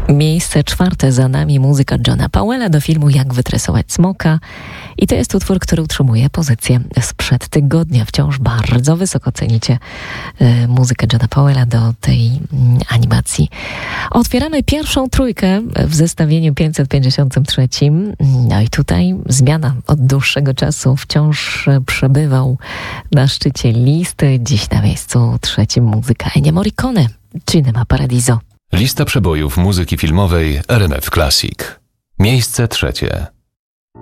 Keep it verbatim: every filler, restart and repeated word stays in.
Miejsce czwarte za nami muzyka Johna Powella do filmu Jak wytresować smoka. I to jest utwór, który utrzymuje pozycję sprzed tygodnia. Wciąż bardzo wysoko cenicie y, muzykę Johna Powella do tej y, animacji. Otwieramy pierwszą trójkę w zestawieniu pięćset pięćdziesiątym trzecim. No i tutaj zmiana od dłuższego czasu. Wciąż przebywał na szczycie listy. Dziś na miejscu trzecim muzyka Ennio Morricone, Cinema Paradiso. Lista przebojów muzyki filmowej R M F Classic. Miejsce trzecie.